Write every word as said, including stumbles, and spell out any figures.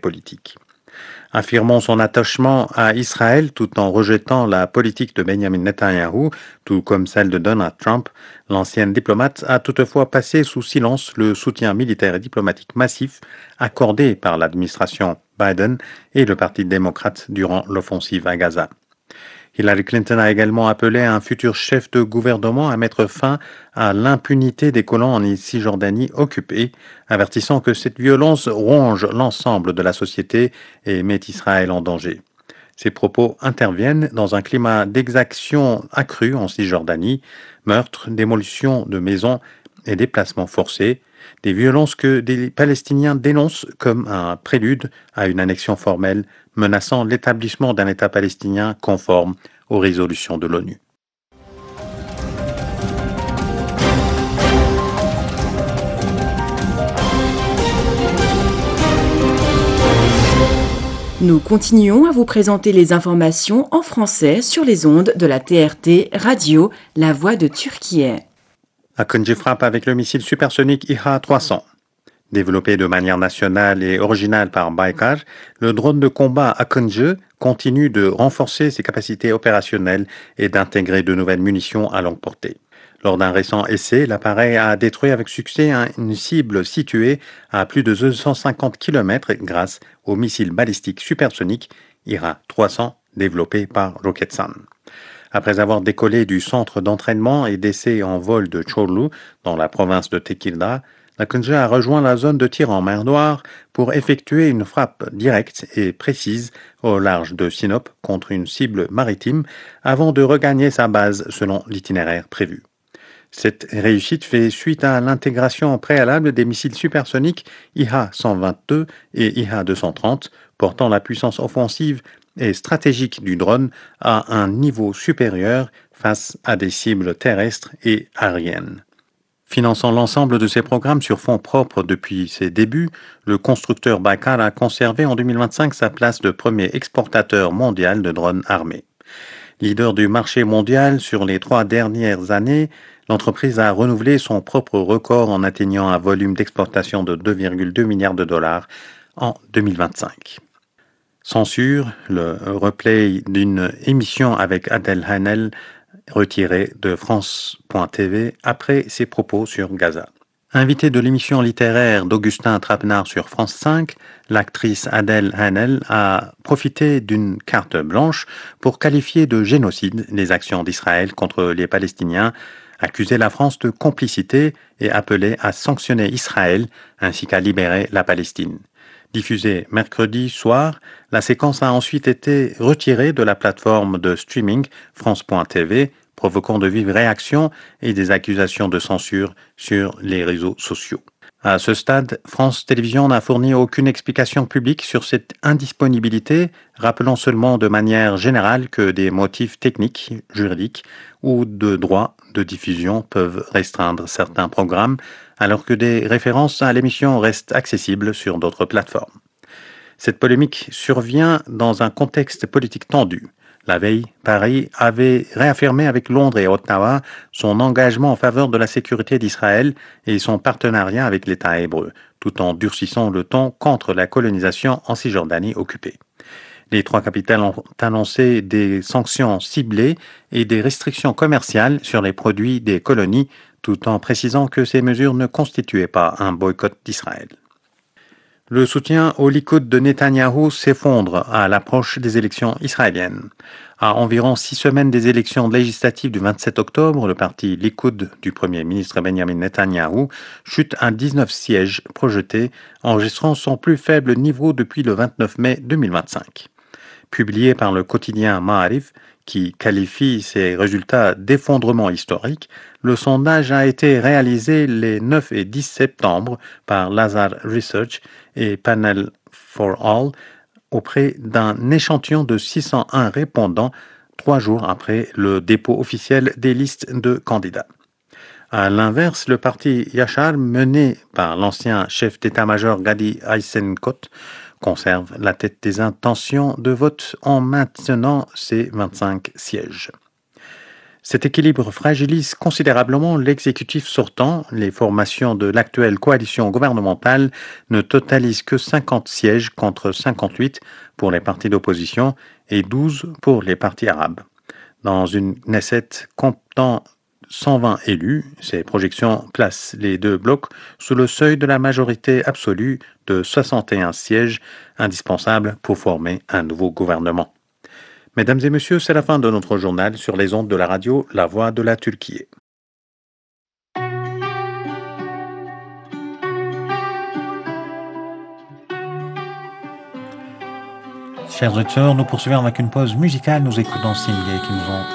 politique. Affirmant son attachement à Israël tout en rejetant la politique de Benjamin Netanyahou, tout comme celle de Donald Trump, l'ancienne diplomate a toutefois passé sous silence le soutien militaire et diplomatique massif accordé par l'administration Biden et le Parti démocrate durant l'offensive à Gaza. Hillary Clinton a également appelé un futur chef de gouvernement à mettre fin à l'impunité des colons en Cisjordanie occupée, avertissant que cette violence ronge l'ensemble de la société et met Israël en danger. Ces propos interviennent dans un climat d'exaction accru en Cisjordanie, meurtres, démolitions de maisons et déplacements forcés, des violences que des Palestiniens dénoncent comme un prélude à une annexion formelle menaçant l'établissement d'un État palestinien conforme aux résolutions de l'ONU. Nous continuons à vous présenter les informations en français sur les ondes de la T R T Radio, la voix de Turquie. Akıncı frappe avec le missile supersonique I H A trois cents. Développé de manière nationale et originale par Baykar, le drone de combat Akıncı continue de renforcer ses capacités opérationnelles et d'intégrer de nouvelles munitions à longue portée. Lors d'un récent essai, l'appareil a détruit avec succès une cible située à plus de deux cent cinquante kilomètres grâce au missile balistique supersonique I H A trois cents développé par Roketsan. Après avoir décollé du centre d'entraînement et d'essai en vol de Çorlu, dans la province de Tekirdağ, l'Akıncı a rejoint la zone de tir en mer Noire pour effectuer une frappe directe et précise au large de Sinop contre une cible maritime avant de regagner sa base selon l'itinéraire prévu. Cette réussite fait suite à l'intégration préalable des missiles supersoniques I H A cent vingt-deux et I H A deux cent trente, portant la puissance offensive et stratégique du drone à un niveau supérieur face à des cibles terrestres et aériennes. Finançant l'ensemble de ses programmes sur fonds propres depuis ses débuts, le constructeur Baykar a conservé en deux mille vingt-cinq sa place de premier exportateur mondial de drones armés. Leader du marché mondial sur les trois dernières années, l'entreprise a renouvelé son propre record en atteignant un volume d'exportation de deux virgule deux milliards de dollars en deux mille vingt-cinq. Censure, le replay d'une émission avec Adel Hanel retiré de France point T V après ses propos sur Gaza. Invitée de l'émission littéraire d'Augustin Trapenard sur France cinq, l'actrice Adel Hanel a profité d'une carte blanche pour qualifier de génocide les actions d'Israël contre les Palestiniens, accuser la France de complicité et appeler à sanctionner Israël ainsi qu'à libérer la Palestine. Diffusée mercredi soir, la séquence a ensuite été retirée de la plateforme de streaming France point T V, provoquant de vives réactions et des accusations de censure sur les réseaux sociaux. À ce stade, France Télévisions n'a fourni aucune explication publique sur cette indisponibilité, rappelant seulement de manière générale que des motifs techniques, juridiques ou de droit de diffusion peuvent restreindre certains programmes, alors que des références à l'émission restent accessibles sur d'autres plateformes. Cette polémique survient dans un contexte politique tendu. La veille, Paris avait réaffirmé avec Londres et Ottawa son engagement en faveur de la sécurité d'Israël et son partenariat avec l'État hébreu, tout en durcissant le ton contre la colonisation en Cisjordanie occupée. Les trois capitales ont annoncé des sanctions ciblées et des restrictions commerciales sur les produits des colonies, tout en précisant que ces mesures ne constituaient pas un boycott d'Israël. Le soutien au Likoud de Netanyahou s'effondre à l'approche des élections israéliennes. À environ six semaines des élections législatives du vingt-sept octobre, le parti Likoud du Premier ministre Benjamin Netanyahou chute à dix-neuf sièges projetés, enregistrant son plus faible niveau depuis le vingt-neuf mai deux mille vingt-cinq. Publié par le quotidien Maarif, qui qualifie ces résultats d'effondrement historique, le sondage a été réalisé les neuf et dix septembre par Lazar Research et Panel for All auprès d'un échantillon de six cent un répondants trois jours après le dépôt officiel des listes de candidats. À l'inverse, le parti Yachar, mené par l'ancien chef d'état-major Gadi Eisenkot, conserve la tête des intentions de vote en maintenant ses vingt-cinq sièges. Cet équilibre fragilise considérablement l'exécutif sortant. Les formations de l'actuelle coalition gouvernementale ne totalisent que cinquante sièges contre cinquante-huit pour les partis d'opposition et douze pour les partis arabes. Dans une Knesset comptant cent vingt élus, ces projections placent les deux blocs sous le seuil de la majorité absolue de soixante et un sièges indispensables pour former un nouveau gouvernement. Mesdames et messieurs, c'est la fin de notre journal sur les ondes de la radio La Voix de la Turquie. Chers auditeurs, nous poursuivons avec une pause musicale. Nous écoutons Simge qui nous ont